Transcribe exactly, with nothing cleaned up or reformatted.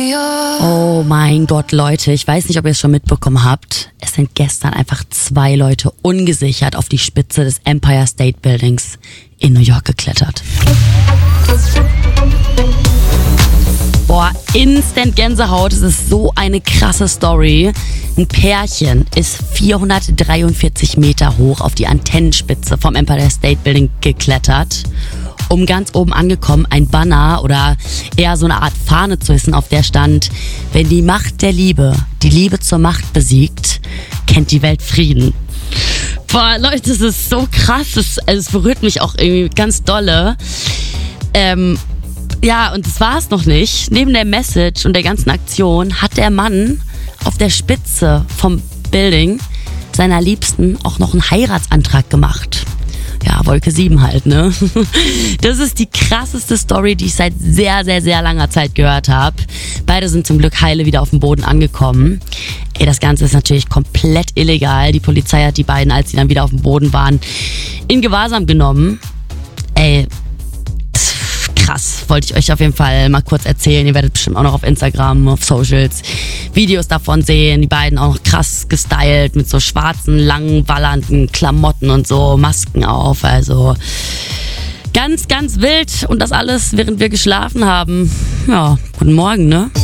Oh mein Gott, Leute, ich weiß nicht, ob ihr es schon mitbekommen habt. Es sind gestern einfach zwei Leute ungesichert auf die Spitze des Empire State Buildings in New York geklettert. Boah, instant Gänsehaut, es ist so eine krasse Story. Ein Pärchen ist vierhundertdreiundvierzig Meter hoch auf die Antennenspitze vom Empire State Building geklettert, um ganz oben angekommen ein Banner oder eher so eine Art Fahne zu hissen, auf der stand: Wenn die Macht der Liebe die Liebe zur Macht besiegt, kennt die Welt Frieden. Boah, Leute, das ist so krass, das, also es berührt mich auch irgendwie ganz dolle. Ähm, ja, und das war es noch nicht. Neben der Message und der ganzen Aktion hat der Mann auf der Spitze vom Building seiner Liebsten auch noch einen Heiratsantrag gemacht. Ja, Wolke sieben halt, ne? Das ist die krasseste Story, die ich seit sehr, sehr, sehr langer Zeit gehört habe. Beide sind zum Glück heile wieder auf dem Boden angekommen. Ey, das Ganze ist natürlich komplett illegal. Die Polizei hat die beiden, als sie dann wieder auf dem Boden waren, in Gewahrsam genommen. Ey, krass, wollte ich euch auf jeden Fall mal kurz erzählen. Ihr werdet bestimmt auch noch auf Instagram, auf Socials Videos davon sehen. Die beiden auch noch krass gestylt mit so schwarzen, langen, wallernden Klamotten und so, Masken auf. Also ganz, ganz wild. Und das alles, während wir geschlafen haben. Ja, guten Morgen, ne?